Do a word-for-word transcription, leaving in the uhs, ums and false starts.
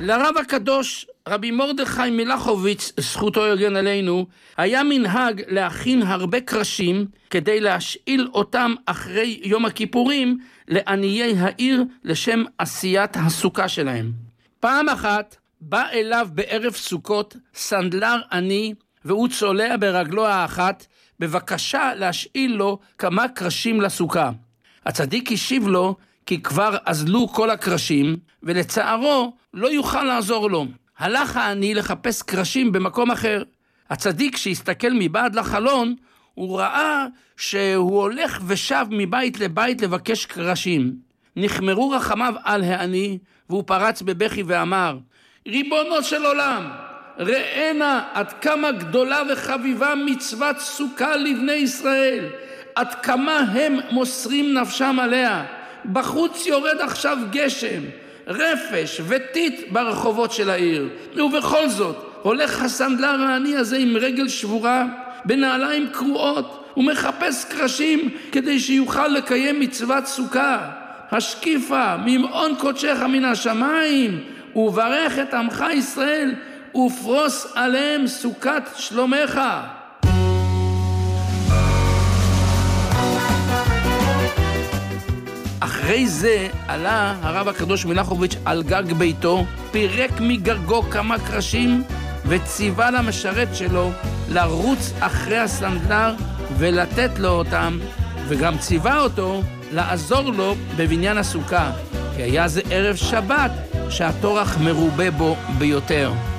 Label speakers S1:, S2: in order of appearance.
S1: לרב הקדוש רבי מרדכי מלחוביץ, זכותו יגן עלינו, היה מנהג להכין הרבה קרשים כדי להשאיל אותם אחרי יום הכיפורים לעניי העיר לשם עשיית הסוכה שלהם. פעם אחת בא אליו בערב סוכות סנדלר עני, והוא צולע ברגלו האחת בבקשה להשאיל לו כמה קרשים לסוכה. הצדיק השיב לו כי כבר אזלו כל הקרשים, ולצערו לא יוכל לעזור לו. הלך העני לחפש קרשים במקום אחר. הצדיק שהסתכל מבעד לחלון, הוא ראה שהוא הולך ושב מבית לבית לבקש קרשים. נחמרו רחמיו על העני, והוא פרץ בבכי ואמר, ריבונו של עולם, ראינה עד כמה גדולה וחביבה מצוות סוכה לבני ישראל, עד כמה הם מוסרים נפשם עליה. בחוץ יורד עכשיו גשם, רפש וטיט ברחובות של העיר, ובכל זאת הולך הסנדלר העני הזה עם רגל שבורה, בנעליים קרועות, ומחפש קרשים כדי שיוכל לקיים מצוות סוכה. השקיפה ממעון קודשך מן השמיים, וברך את עמך ישראל, ופרוס עליהם סוכת שלומך. אחרי זה עלה הרב הקדוש מלחוביץ על גג ביתו, פירק מגרגו כמה קרשים וציווה למשרת שלו לרוץ אחרי הסנדלר ולתת לו אותם, וגם ציווה אותו לעזור לו בבניין הסוכה, כי היה זה ערב שבת שהתורח מרובה בו ביותר.